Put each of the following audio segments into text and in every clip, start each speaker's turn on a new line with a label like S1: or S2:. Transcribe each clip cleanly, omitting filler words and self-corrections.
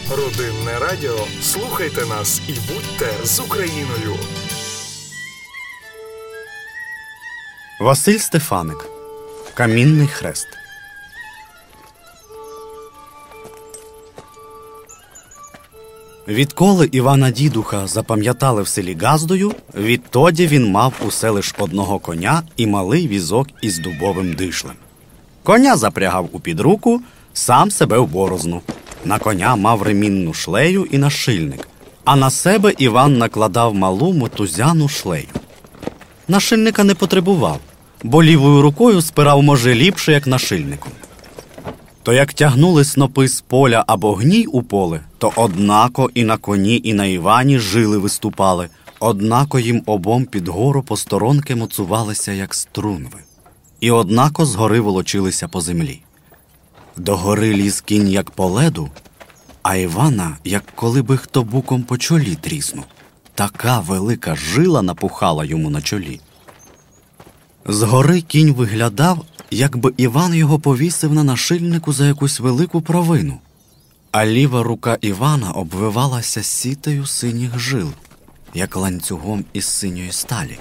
S1: Родинне радіо. Слухайте нас і будьте з Україною.
S2: Василь Стефаник. Камінний хрест. Відколи Івана Дідуха запам'ятали в селі Газдою, відтоді він мав усе лиш одного коня і малий візок із дубовим дишлем. Коня запрягав у підруку, сам себе в борозну. На коня мав ремінну шлею і нашильник, а на себе Іван накладав малу мотузяну шлею. Нашильника не потребував, бо лівою рукою спирав може ліпше, як нашильником. То як тягнули снопи з поля або гній у поле, то однако і на коні, і на Івані жили виступали, однако їм обом під гору посторонки моцувалися, як струнви, і однако згори волочилися по землі. До гори ліз кінь, як по леду, а Івана, як коли би хто буком по чолі тріснув. Така велика жила напухала йому на чолі. Згори кінь виглядав, якби Іван його повісив на нашильнику за якусь велику провину, а ліва рука Івана обвивалася сітею синіх жил, як ланцюгом із синьої сталі.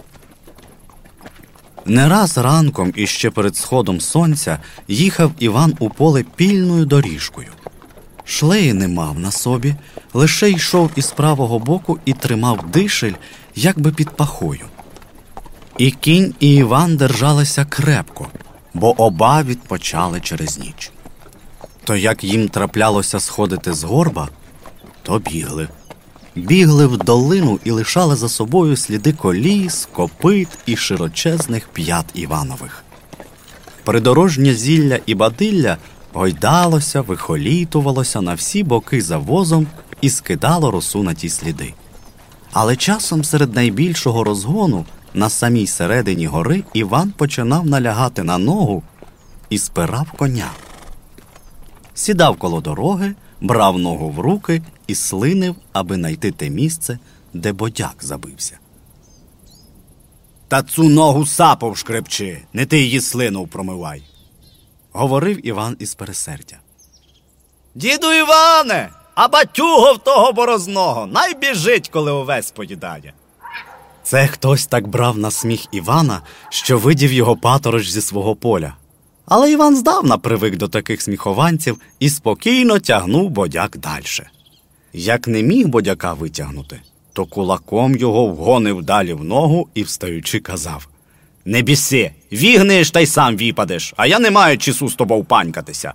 S2: Не раз ранком і ще перед сходом сонця їхав Іван у поле пільною доріжкою. Шлеї не мав на собі, лише йшов із правого боку і тримав дишель, якби під пахою. І кінь, і Іван держалися крепко, бо оба відпочали через ніч. То як їм траплялося сходити з горба, то бігли. Бігли в долину і лишали за собою сліди коліс, копит і широчезних п'ят Іванових. Придорожнє зілля і бадилля гойдалося, вихолітувалося на всі боки за возом і скидало росу на ті сліди. Але часом серед найбільшого розгону на самій середині гори Іван починав налягати на ногу і спирав коня. Сідав коло дороги, брав ногу в руки і слинив, аби найти те місце, де бодяк забився. «Та цю ногу сапом шкребчи, не ти її слинув промивай», – говорив Іван із пересердя. «Діду Іване, а батюго в того борозного, най біжить, коли овець поїдає». Це хтось так брав на сміх Івана, що видів його паторож зі свого поля. Але Іван здавна привик до таких сміхованців і спокійно тягнув бодяк дальше. Як не міг бодяка витягнути, то кулаком його вгонив далі в ногу і, встаючи, казав: «Не біси, вігнеш та й сам віпадеш, а я не маю часу з тобою панькатися».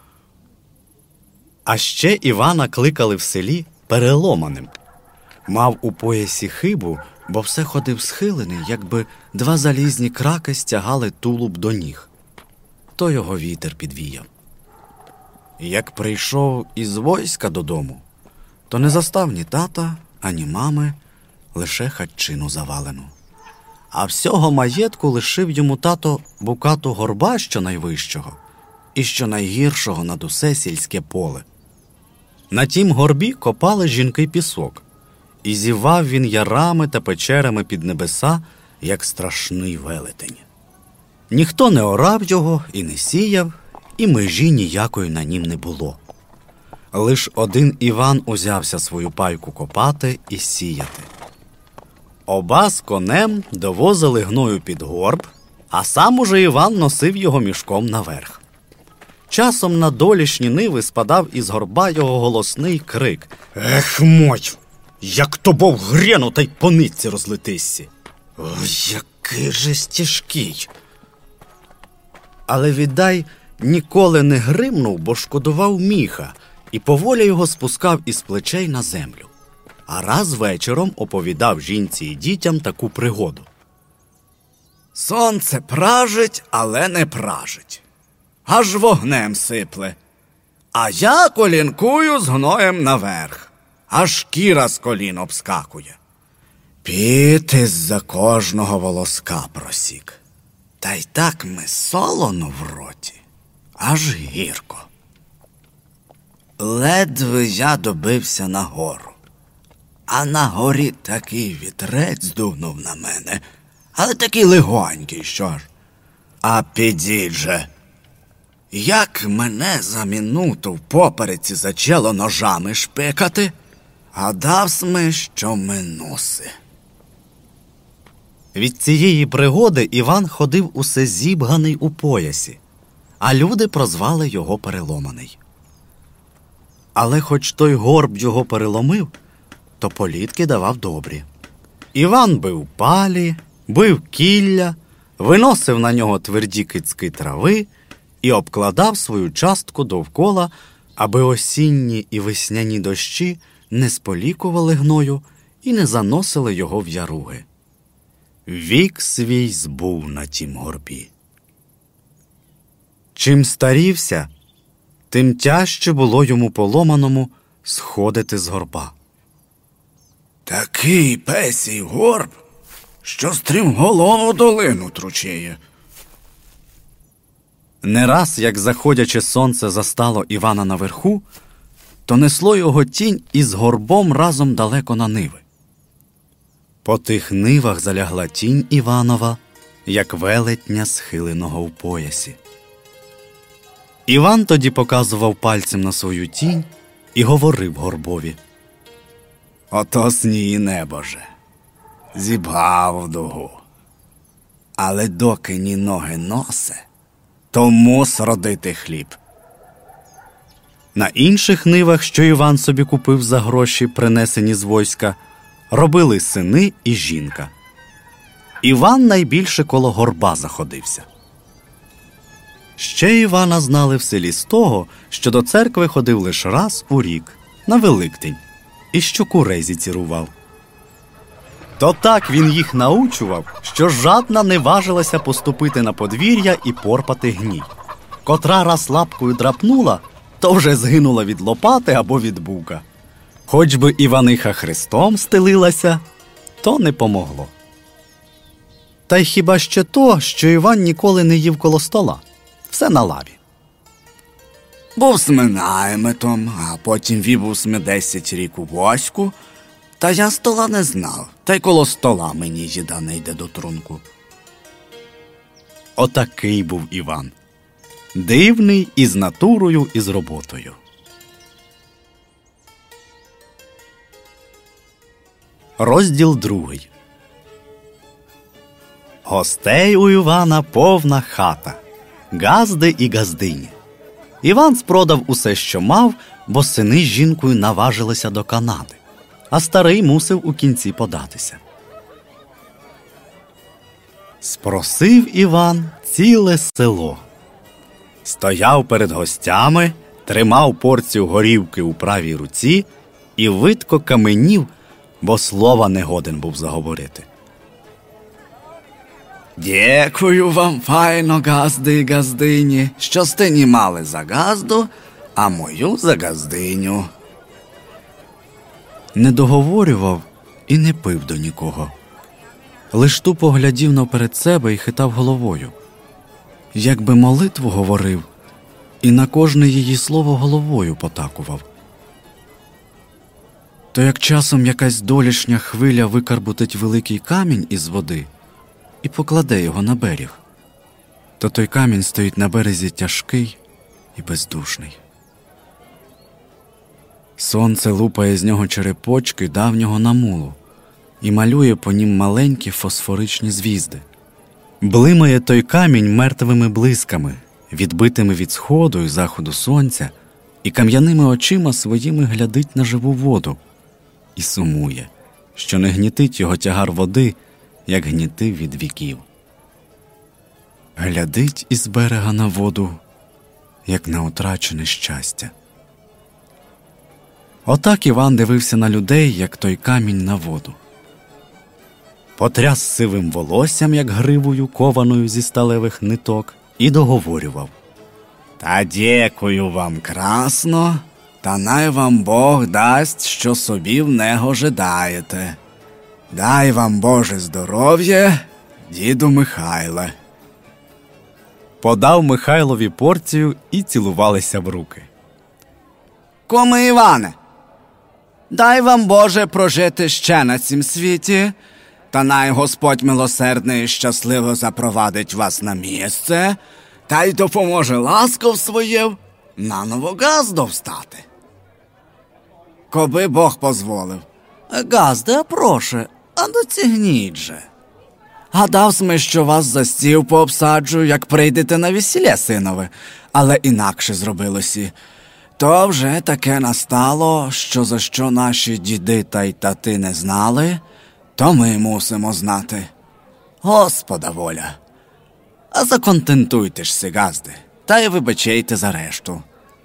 S2: А ще Івана кликали в селі переломаним. Мав у поясі хибу, бо все ходив схилений, якби два залізні краки стягали тулуб до ніг. То його вітер підвіяв. Як прийшов із войська додому, то не застав ні тата, ані мами, лише хатчину завалену. А всього маєтку лишив йому тато букату горба щонайвищого і щонайгіршого над усе сільське поле. На тім горбі копали жінки пісок, і зівав він ярами та печерами під небеса, як страшний велетень. Ніхто не орав його і не сіяв, і межі ніякої на нім не було. Лиш один Іван узявся свою пайку копати і сіяти. Оба з конем довозили гною під горб, а сам уже Іван носив його мішком наверх. Часом на долішні ниви спадав із горба його голосний крик: «Ех, мать! Як тобо в грену, та й по нитці розлетися! Ой, який же стіжкий!» Але віддай ніколи не гримнув, бо шкодував міха, і поволі його спускав із плечей на землю. А раз вечором оповідав жінці і дітям таку пригоду. «Сонце пражить, але не пражить. Аж вогнем сипле. А я колінкую з гноєм наверх. Аж шкіра з колін обскакує. Піт із-за кожного волоска просік. Та й так ми солоно в роті, аж гірко. Ледве я добився на гору. А на горі такий вітрець здувнув на мене, але такий легонький, що ж. А підіть же, Як мене за минуту в попереці зачало ножами шпикати, гадав сми, що минуси. Від цієї пригоди Іван ходив усе зібганий у поясі, а люди прозвали його Переломаний. Але хоч той горб його переломив, то політки давав добрі. Іван бив палі, бив кілля, виносив на нього тверді кицьки трави і обкладав свою частку довкола, аби осінні і весняні дощі не сполікували гною і не заносили його в яруги. Вік свій збув на тім горбі. Чим старівся, тим тяжче було йому поломаному сходити з горба. Такий песій горб, що стрімголову долину тручеє. Не раз, як заходяче сонце застало Івана наверху, то несло його тінь із горбом разом далеко на ниви. По тих нивах залягла тінь Іванова, як велетня схиленого в поясі. Іван тоді показував пальцем на свою тінь і говорив горбові: «Ото сніє небоже, зібгав в дугу, але доки ні ноги носе, то мус родити хліб». На інших нивах, що Іван собі купив за гроші, принесені з войська, робили сини і жінка. Іван найбільше коло горба заходився. Ще Івана знали в селі з того, що до церкви ходив лише раз у рік, на Великдень, і що курей зіцірував. То так він їх научував, що жадна не важилася поступити на подвір'я і порпати гній. Котра раз лапкою драпнула, то вже згинула від лопати або від бука. Хоч би Іваниха хрестом стелилася, то не помогло. Та й хіба ще то, що Іван ніколи не їв коло стола. Все на лаві. Був сми наймитом, а потім вібув сми 10 рік у войську, та я стола не знав, та й коло стола мені їда не йде до трунку. Отакий був Іван. Дивний і з натурою, і з роботою. Розділ 2. Гостей у Івана повна хата, газди і газдині. Іван спродав усе, що мав, бо сини з жінкою наважилися до Канади, а старий мусив у кінці податися. Спросив Іван ціле село. Стояв перед гостями, тримав порцію горівки у правій руці і видко каменів, бо слова не годен був заговорити. «Дякую вам, файно, газди і газдині, що стині мали за газду, а мою за газдиню». Не договорював і не пив до нікого. Лиш тупо глядів наперед себе і хитав головою. Якби молитву говорив, і на кожне її слово головою потакував. То як часом якась долішня хвиля викарбутить великий камінь із води і покладе його на берег, то той камінь стоїть на березі тяжкий і бездушний. Сонце лупає з нього черепочки давнього намулу і малює по нім маленькі фосфоричні звізди. Блимає той камінь мертвими блисками, відбитими від сходу і заходу сонця, і кам'яними очима своїми глядить на живу воду і сумує, що не гнітить його тягар води, як гнітив від віків. Глядить із берега на воду, як на утрачене щастя. Отак Іван дивився на людей, як той камінь на воду. Потряс сивим волоссям, як гривою, кованою зі сталевих ниток, і договорював: «Та дякую вам красно, та най вам Бог дасть, що собі в него жадаєте. Дай вам Боже здоров'я, діду Михайле». Подав Михайлові порцію і цілувалися в руки. «Коми Іване, дай вам Боже прожити ще на цім світі, та най Господь милосердний і щасливо запровадить вас на місце,
S3: та й допоможе ласков своєв наново газдо встати. Коби Бог позволив.
S2: Газде, проше, а доцігніть же.
S3: Гадав сме, що вас за стіл пообсаджу, як прийдете на весілля, синове, але інакше зробилося. То вже таке настало, що за що наші діди та й тати не знали, то ми мусимо знати. Господа воля. А законтентуйте ж си, газди, та й вибачайте за решту.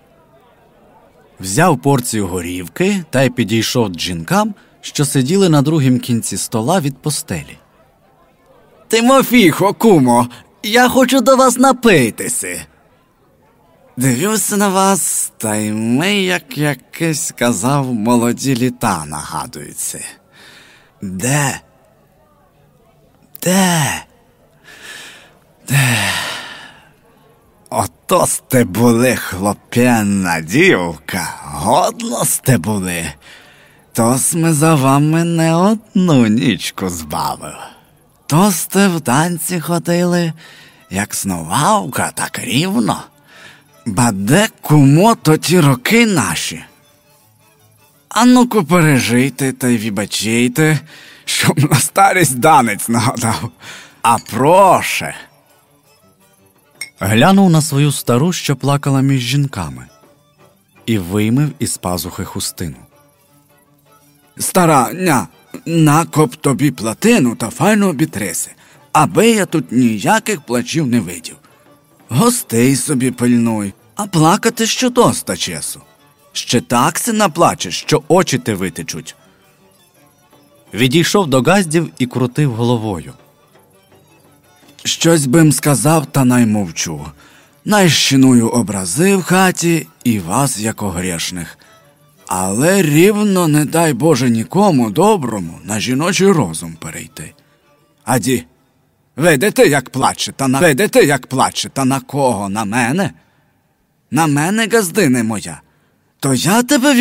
S2: Взяв порцію горівки та й підійшов до жінкам, що сиділи на другім кінці стола від постелі.
S3: Тимофіхо, кумо, я хочу до вас напитися. Дивлюся на вас, та й ми, як якийсь казав, молоді літа нагадуються. Де? Ото сте були, хлоп'яна дівка, годно сте були. То сме за вами не одну нічку збавив. То сте в танці ходили, як снувавка, так рівно. Ба де, кумо, то ті роки наші? А ну-ка пережийте та й вибачайте, щоб на старість данець нагадав. А проше.
S2: Глянув на свою стару, що плакала між жінками, і виймив із пазухи хустину.
S3: Стара, накоп тобі платину та файно обітриси, аби я тут ніяких плачів не видів. Гостей собі пильнуй, а плакати що доста часу. Ще так си наплачеш, що очі те витечуть.
S2: Відійшов до газдів і крутив головою.
S3: Щось бим сказав, та наймовчу. Найщиную образи в хаті і вас, як огрішних. Але рівно не дай Боже нікому доброму на жіночий розум перейти. Аді, видите, як плаче, та на кого? На мене? На мене, газдине моя. То я тебе